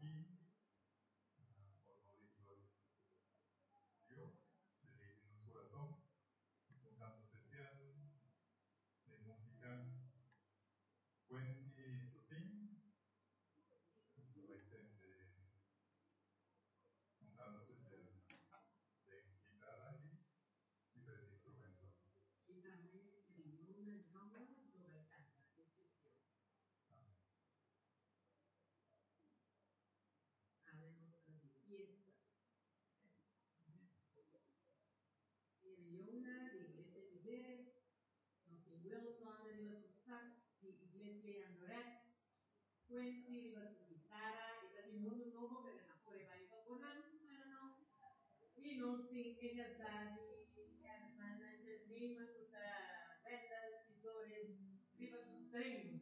aquí, por no digo Dios, de nuestro corazón. Es un canto especial de música Quincy Supin, su de un canto especial de guitarra y diferentes instrumentos. Y también el nombre lo canta, eso es cierto. Haremos la fiesta. Y una de Iglesia Liberes, nos Wilson de sus sax, de Iglesia Andorat, Quincy de su guitarra, y también mundo nuevo que la pone para poner manos, y nos tiene hermana Jenny, Macuta, vendas, sitores, viva sus trenos.